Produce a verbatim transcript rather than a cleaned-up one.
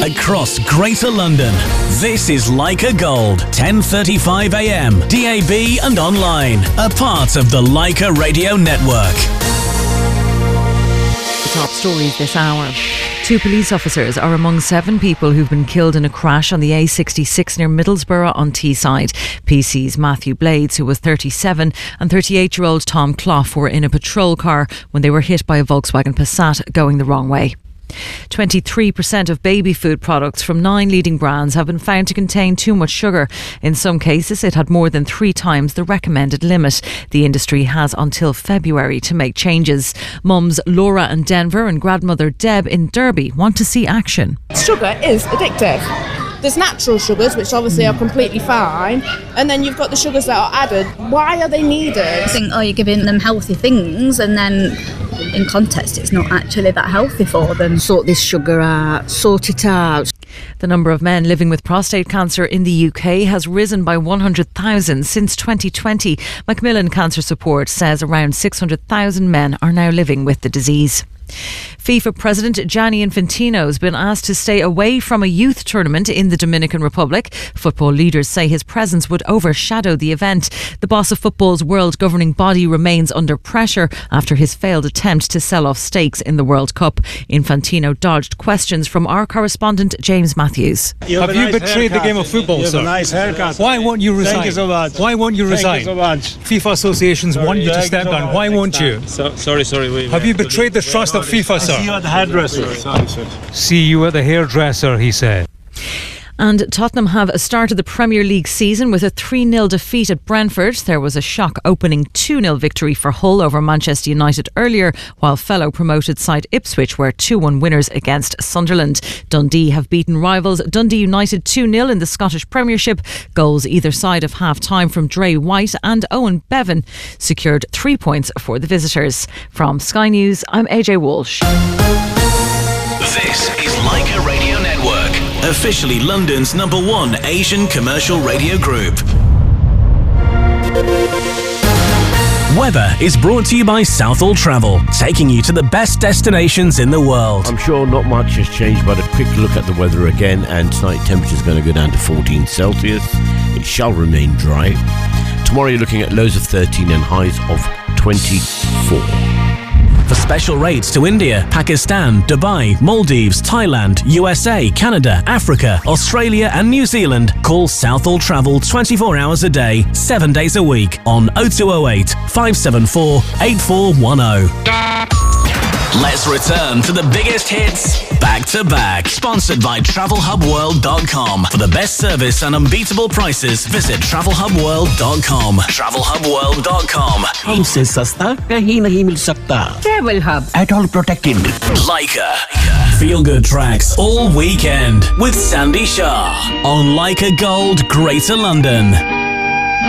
across Greater London. This is Leica Gold, ten thirty-five a m, D A B and online. A part of the Leica Radio Network. The top stories this hour. Two police officers are among seven people who've been killed in a crash on the A sixty-six near Middlesbrough on Teesside. P C's Matthew Blades, who was thirty-seven, and thirty-eight-year-old Tom Clough were in a patrol car when they were hit by a Volkswagen Passat going the wrong way. twenty-three percent of baby food products from nine leading brands have been found to contain too much sugar. In some cases, it had more than three times the recommended limit. The industry has until February to make changes. Mums Laura and Denver and grandmother Deb in Derby want to see action. Sugar is addictive. There's natural sugars, which obviously are completely fine, and then you've got the sugars that are added. Why are they needed? I think, oh, you're giving them healthy things, and then in context it's not actually that healthy for them. Sort this sugar out, sort it out. The number of men living with prostate cancer in the U K has risen by one hundred thousand since twenty twenty. Macmillan Cancer Support says around six hundred thousand men are now living with the disease. FIFA President Gianni Infantino has been asked to stay away from a youth tournament in the Dominican Republic. Football leaders say his presence would overshadow the event. The boss of football's world governing body remains under pressure after his failed attempt to sell off stakes in the World Cup. Infantino dodged questions from our correspondent James Matthews. You have, have you nice betrayed haircut. The game of football, you sir? Have a nice haircut. Why won't you resign? Thank you so much. Why won't you resign? Thank you so much. FIFA associations sorry, want you to step down. Why Next won't time. you? So, sorry, sorry. We, have you betrayed the trust of FIFA, sir? I see you at the hairdresser. Sorry, sir. See you at the hairdresser, he said. And Tottenham have started the Premier League season with a three nil defeat at Brentford. There was a shock opening two nil victory for Hull over Manchester United earlier, while fellow promoted side Ipswich were two one winners against Sunderland. Dundee have beaten rivals Dundee United two nil in the Scottish Premiership. Goals either side of half-time from Dre White and Owen Bevan secured three points for the visitors. From Sky News, I'm A J Walsh. This is Leica Radio Network, officially London's number one Asian commercial radio group. Weather is brought to you by Southall Travel, taking you to the best destinations in the world. I'm sure not much has changed, but a quick look at the weather again, and tonight temperature's going to go down to fourteen Celsius. It shall remain dry. Tomorrow you're looking at lows of thirteen and highs of twenty-four. For special rates to India, Pakistan, Dubai, Maldives, Thailand, U S A, Canada, Africa, Australia and New Zealand, call Southall Travel twenty-four hours a day, seven days a week on oh two oh eight, five seven four, eight four one oh. Let's return to the biggest hits back to back. Sponsored by travel hub world dot com. For the best service and unbeatable prices, visit travel hub world dot com. travel hub world dot com. हमसे सस्ता कहीं नहीं मिल सकता. Travel Hub. At all protected. Leica. Feel good tracks all weekend with Sandy Shah on Leica Gold, Greater London.